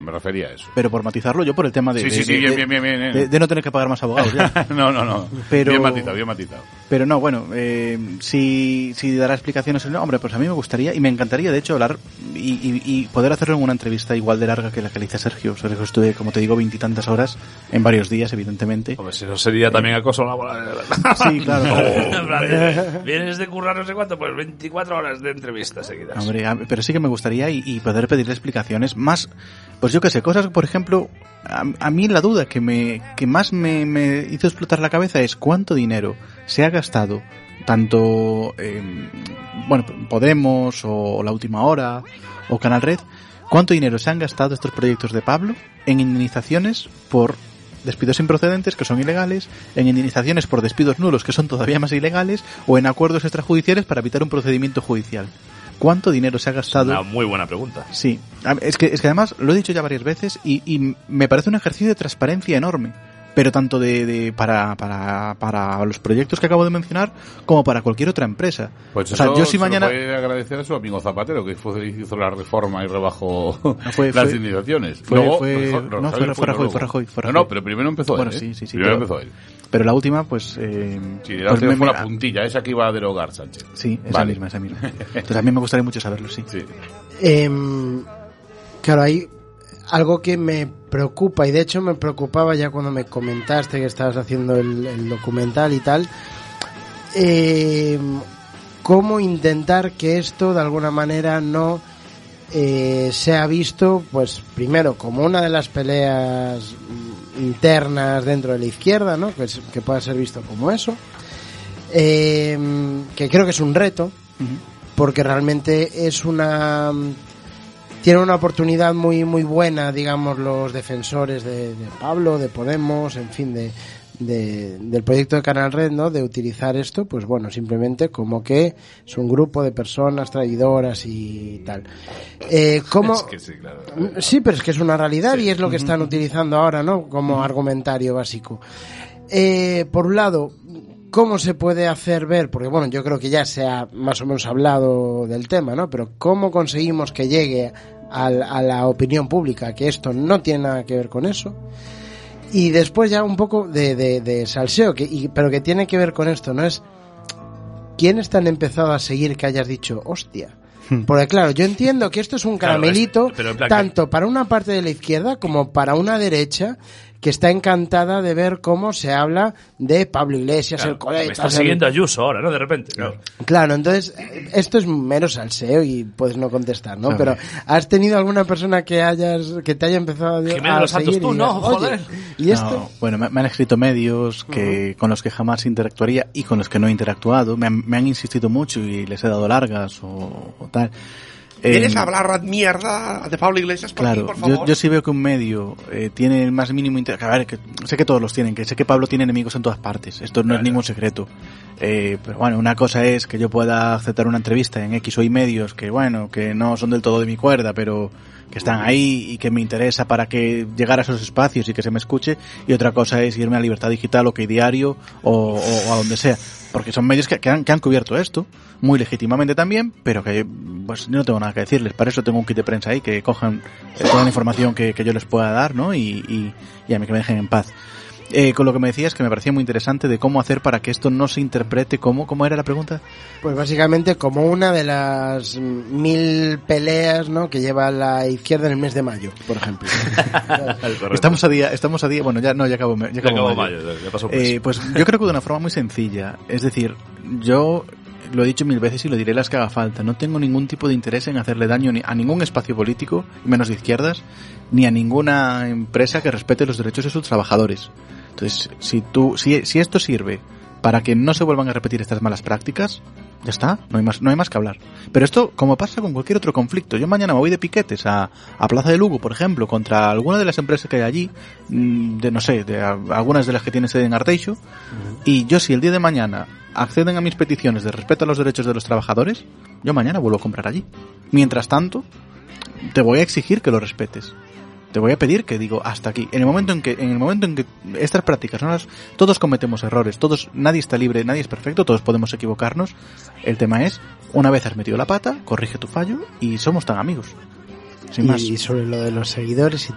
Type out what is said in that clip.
me refería a eso. Pero por matizarlo, yo por el tema de... Sí, bien. De no tener que pagar más abogados, ya. No. Pero, bien matizado. Pero no, bueno, si dará explicaciones, no, hombre, pues a mí me gustaría y me encantaría, de hecho, hablar y poder hacerlo en una entrevista igual de larga que la que le hice a Sergio. Sergio estuve, como te digo, 20 y tantas horas en varios días, evidentemente. Hombre, si no sería también acoso laboral. Sí, claro. Vienes de currar no sé cuánto, pues 24 horas de entrevistas seguidas. Hombre, pero sí que me gustaría y poder pedirle explicaciones más, pues yo qué sé, cosas, por ejemplo, a mí la duda que más me hizo explotar la cabeza es cuánto dinero se ha gastado tanto Podemos o La Última Hora o Canal Red, cuánto dinero se han gastado estos proyectos de Pablo en indemnizaciones por despidos improcedentes, que son ilegales, en indemnizaciones por despidos nulos, que son todavía más ilegales, o en acuerdos extrajudiciales para evitar un procedimiento judicial. ¿Cuánto dinero se ha gastado? Una muy buena pregunta. Sí, es que además lo he dicho ya varias veces y me parece un ejercicio de transparencia enorme, pero tanto para los proyectos que acabo de mencionar como para cualquier otra empresa. Pues o sea, yo si se mañana lo puede agradecer a su amigo Zapatero, que hizo la reforma y rebajó fue las indemnizaciones. Fue Rajoy. No, pero primero empezó él. Bueno, sí, primero empezó él. Pero la última, pues... sí, la última fue la puntilla, esa que iba a derogar Sánchez. Sí, esa misma. Entonces a mí me gustaría mucho saberlo, sí. Claro, hay algo que me preocupa, y de hecho me preocupaba ya cuando me comentaste que estabas haciendo el documental y tal, cómo intentar que esto de alguna manera no sea visto, pues primero como una de las peleas internas dentro de la izquierda, ¿no? Que pueda ser visto como eso, que creo que es un reto, porque realmente tiene una oportunidad muy muy buena, digamos, los defensores de Pablo, de Podemos, en fin, del proyecto de Canal Red, ¿no? De utilizar esto, pues bueno, simplemente como que es un grupo de personas traidoras y tal. ¿Cómo? Es que sí, claro. Sí, pero es que es una realidad y es lo que están utilizando ahora, ¿no? Como argumentario básico. Por un lado, ¿cómo se puede hacer ver? Porque bueno, yo creo que ya se ha más o menos hablado del tema, ¿no? Pero ¿cómo conseguimos que llegue a la opinión pública que esto no tiene nada que ver con eso? Y después ya un poco de salseo, pero que tiene que ver con esto, ¿no? Es ¿quiénes te han empezado a seguir que hayas dicho, hostia? Porque claro, yo entiendo que esto es un caramelito, tanto para una parte de la izquierda como para una derecha, que está encantada de ver cómo se habla de Pablo Iglesias, claro, el colega. Me está siguiendo Ayuso ahora, ¿no? De repente. Claro, entonces, esto es mero salseo y puedes no contestar, ¿no? Pero ¿has tenido alguna persona que te haya empezado a seguir? Tú, no, joder. ¿Y esto? No, bueno, me han escrito medios con los que jamás interactuaría y con los que no he interactuado. Me han insistido mucho y les he dado largas o tal. ¿Quieres hablar mierda de Pablo Iglesias por claro, aquí, por favor? Yo sí veo que un medio tiene el más mínimo interés. A ver, que sé que todos los tienen, que sé que Pablo tiene enemigos en todas partes. Esto no es ningún secreto. Pero bueno, una cosa es que yo pueda aceptar una entrevista en X o Y medios que bueno, que no son del todo de mi cuerda, pero que están ahí y que me interesa para que llegar a esos espacios y que se me escuche. Y otra cosa es irme a Libertad Digital o que Diario o a donde sea. Porque son medios que han cubierto esto, muy legítimamente también, pero que pues yo no tengo nada que decirles. Para eso tengo un kit de prensa ahí, que cojan toda la información que yo les pueda dar, ¿no? Y a mí que me dejen en paz. Con lo que me decías, que me parecía muy interesante de cómo hacer para que esto no se interprete como... ¿Cómo era la pregunta? Pues básicamente como una de las 1000 peleas, ¿no? Que lleva la izquierda en el mes de mayo, por ejemplo. Estamos a día, bueno, ya acabó mayo. Ya pasó pues yo creo que de una forma muy sencilla. Es decir, yo lo he dicho 1000 veces y lo diré las que haga falta. No tengo ningún tipo de interés en hacerle daño a ningún espacio político, menos de izquierdas, ni a ninguna empresa que respete los derechos de sus trabajadores. Entonces, si esto sirve para que no se vuelvan a repetir estas malas prácticas, ya está, no hay más que hablar. Pero esto, como pasa con cualquier otro conflicto, yo mañana me voy de piquetes a Plaza de Lugo, por ejemplo, contra alguna de las empresas que hay allí, de algunas de las que tienen sede en Arteixo, y yo si el día de mañana acceden a mis peticiones de respeto a los derechos de los trabajadores, yo mañana vuelvo a comprar allí. Mientras tanto, te voy a exigir que lo respetes. Te voy a pedir que digo hasta aquí. En el momento en que estas prácticas todos cometemos errores, nadie está libre, nadie es perfecto, todos podemos equivocarnos. El tema es, una vez has metido la pata, corrige tu fallo y somos tan amigos. Sin más. Y sobre lo de los seguidores y